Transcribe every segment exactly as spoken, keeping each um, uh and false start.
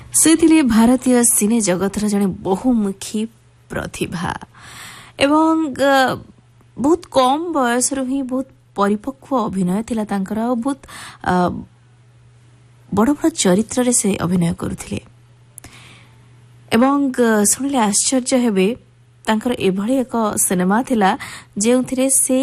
से थिले भारतीय सिने जगतर जने बहुमुखी प्रतिभा एवं बहुत कम बयस ही बहुत परिपक्व अभिनय थिला तांकर बहुत बड़ बड़ चरित्र रे से अभिनय करुथिले एवं सुनिले आश्चर्य हेबे तांकर एभली एक सिनेमा थिला जेउथिरे से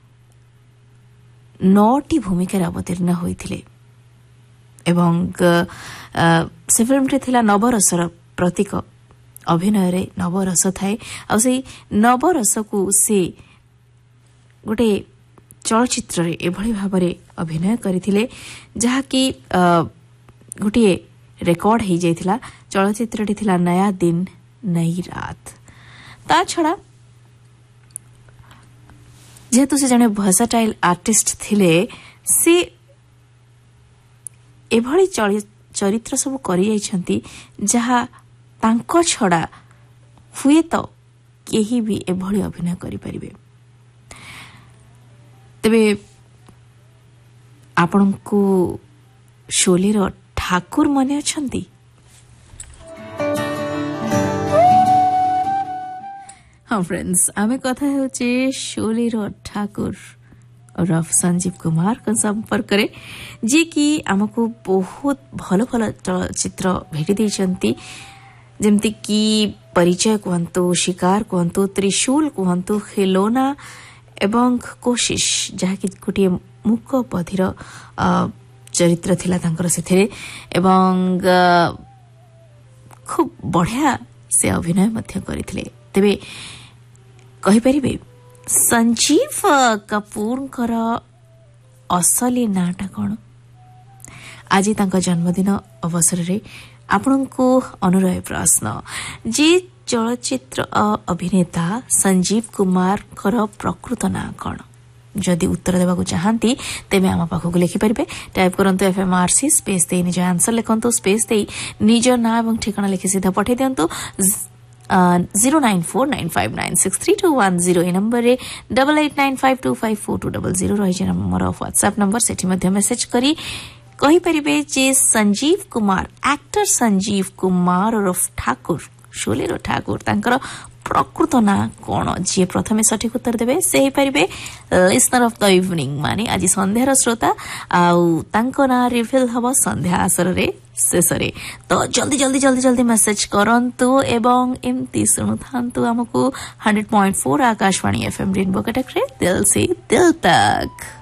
नौटी भूमिका अवतीर्ण होइथिले एवं से फिल्म थिला नवरसर प्रतीक अभिनय रे नवरस थाए आ से नवरस को से गोटे चलचित्र रे एभली भाबरे अभिनय करिथिले जहाकी गोटे रेकर्ड हो जाइथिला चलचित्रटी थिला नया दिन नई रात ता छड़ा जेहेतु से जने वर्सटाइल आर्टिस्ट थिले से एभली चरित्र सब करि जाइछंती जहा तांको छड़ा हुए तो केही भी एभली अभिनय करि परिबे तबे आपनको शोले रो ठाकुर मने अछंती हाँ फ्रेंड्स आमे कथा होचे शोले रो ठाकुर और संजीव कुमार का संपर्क करे जे कि हमको बहुत भलो भलो चलचित्र भेटी देछंती जेमती कि परिचय कहंतु शिकार कहंतु त्रिशूल कहंतु खिलौना एवं कोशिश जहा कि गोटे मुक बधिर चरित्र थिला तांकर सेथिरे एवं खूब बढ़िया से अभिनय मध्य करिथिले तेबे कहि परिबे संजीव कपूरकर असली नाटा कोन आज तांका जन्मदिन अवसर रे आपनको अनुरोध प्रश्न जे चलचित्र अभिनेता संजीव कुमार कर प्रकृत ना कौन जदि उत्तर देवा चाहती तेज आम पाखक लिखिपारे टाइप करंतु एफएमआरसी स्पेस दे निज आंसर लिखंतु स्पेस दे निज ना और ठिकाना लिखि सीधा पठे दिंतु zero nine four nine five nine six three to one zero A number रे double eight nine five to five four to double zero रही मोर व्हाट्सएप नंबर से मेसेज करी कहि परिबे जे संजीव कुमार एक्टर संजीव कुमार और ठाकुर शोले रो ठाकुर तांकर प्रकृत ना कोन जे प्रथमे सठिक उत्तर देबे से पारिबे लिसनर ऑफ द इवनिंग माने आज संध्यार श्रोता आउ तांको ना रिवील हबो संध्या आसर रे शेषरे तो जल्दी जल्दी जल्दी जल्दी मेसेज करंतु एवं एमती सुनुथांतु हमकु hundred point four Akashvani FM rainbow Cuttack रे दिल से दिल तक।